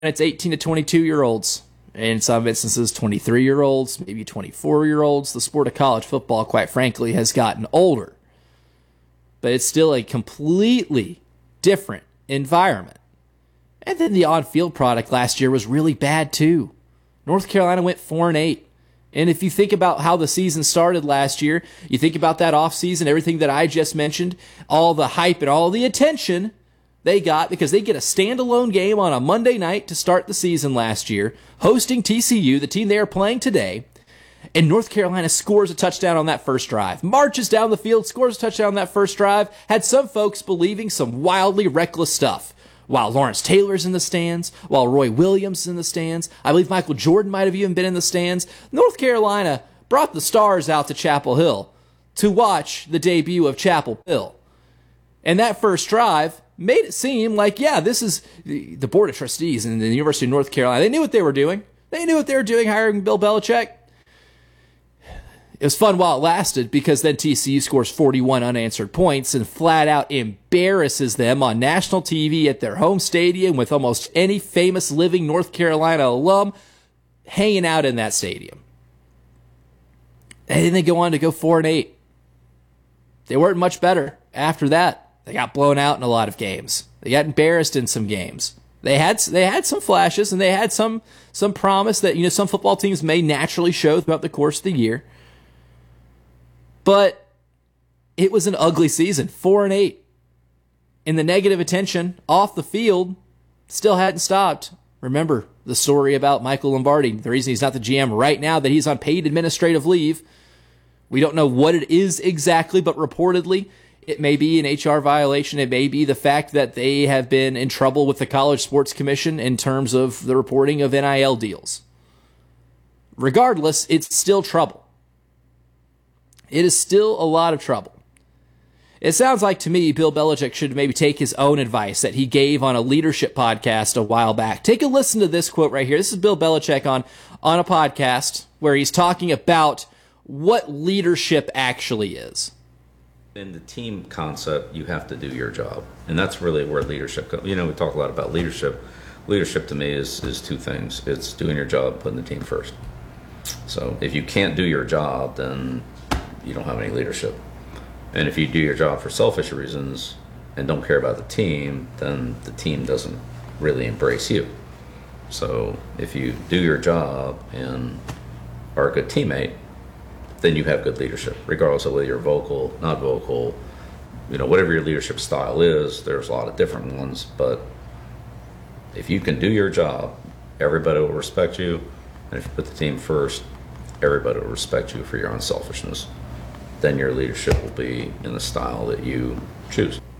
it's 18 to 22-year-olds. In some instances, 23-year-olds, maybe 24-year-olds. The sport of college football, quite frankly, has gotten older. But it's still a completely different environment. And then the on-field product last year was really bad too. North Carolina went 4-8. And if you think about how the season started last year, you think about that offseason, everything that I just mentioned, all the hype and all the attention they got because they get a standalone game on a Monday night to start the season last year, hosting TCU, the team they are playing today, and North Carolina scores a touchdown on that first drive, marches down the field, scores a touchdown on that first drive, had some folks believing some wildly reckless stuff. While Lawrence Taylor's in the stands, while Roy Williams is in the stands, I believe Michael Jordan might have even been in the stands, North Carolina brought the stars out to Chapel Hill to watch the debut of Chapel Hill. And that first drive made it seem like, yeah, this is the Board of Trustees and the University of North Carolina. They knew what they were doing. They knew what they were doing hiring Bill Belichick. It was fun while it lasted because then TCU scores 41 unanswered points and flat out embarrasses them on national TV at their home stadium with almost any famous living North Carolina alum hanging out in that stadium. And then they go on to go 4-8. They weren't much better after that. They got blown out in a lot of games. They got embarrassed in some games. They had some flashes and they had some promise that some football teams may naturally show throughout the course of the year. But it was an ugly season, 4-8. And the negative attention off the field still hadn't stopped. Remember the story about Michael Lombardi. The reason he's not the GM right now, that he's on paid administrative leave. We don't know what it is exactly, but reportedly it may be an HR violation. It may be the fact that they have been in trouble with the College Sports Commission in terms of the reporting of NIL deals. Regardless, it's still trouble. It is still a lot of trouble. It sounds like to me Bill Belichick should maybe take his own advice that he gave on a leadership podcast a while back. Take a listen to this quote right here. This is Bill Belichick on a podcast where he's talking about what leadership actually is. In the team concept, you have to do your job. And that's really where leadership comes. We talk a lot about leadership. Leadership to me is two things. It's doing your job, putting the team first. So if you can't do your job, then you don't have any leadership. And if you do your job for selfish reasons and don't care about the team, then the team doesn't really embrace you. So if you do your job and are a good teammate, then you have good leadership, regardless of whether you're vocal, not vocal, whatever your leadership style is. There's a lot of different ones, but if you can do your job, everybody will respect you. And if you put the team first, everybody will respect you for your unselfishness. Then your leadership will be in the style that you choose.